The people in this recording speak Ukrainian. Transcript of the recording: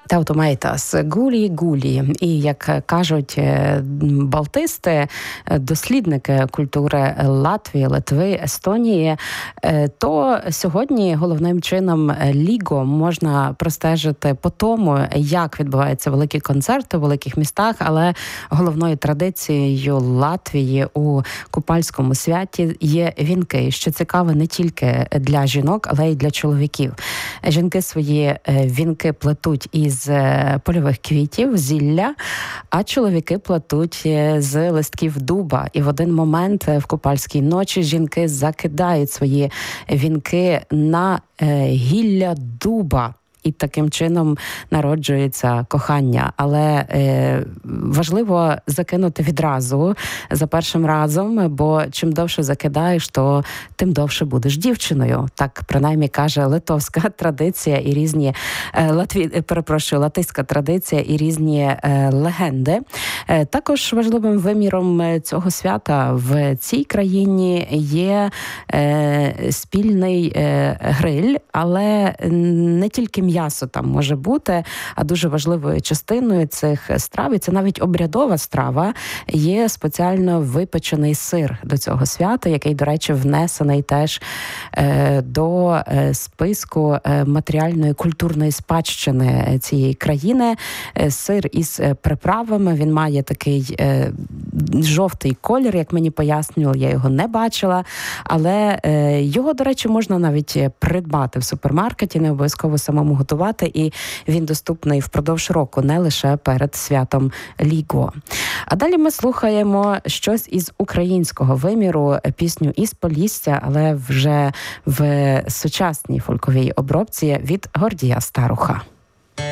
Таутомейтас, гулі-гулі. І, як кажуть балтисти, дослідники культури Латвії, Литви, Естонії, то сьогодні головним чином Ліго можна простежити по тому, як відбуваються великі концерти у великих містах, але головною традицією Латвії у купальському святі є вінки, що цікаве не тільки для жінок, але й для чоловіків. Жінки свої вінки плетуть із польових квітів, зілля, а чоловіки плетуть з листків дуба. І в один момент в купальській ночі жінки закидають свої вінки на гілля дуба. І таким чином народжується кохання. Але важливо закинути відразу за першим разом, бо чим довше закидаєш, то тим довше будеш дівчиною. Так, принаймні, каже литовська традиція і різні латиська традиція і різні легенди. Також важливим виміром цього свята в цій країні є спільний гриль, але не тільки м'ясо там може бути, а дуже важливою частиною цих страв, і це навіть обрядова страва, є спеціально випечений сир до цього свята, який, до речі, внесений теж до списку матеріальної культурної спадщини цієї країни. Сир із приправами, він має такий жовтий колір, як мені пояснювали, я його не бачила, але його, до речі, можна навіть придбати в супермаркеті, не обов'язково самому готувати, і він доступний впродовж року, не лише перед святом Ліго. А далі ми слухаємо щось із українського виміру, пісню із Полісся, але вже в сучасній фольковій обробці від Гордія Старуха.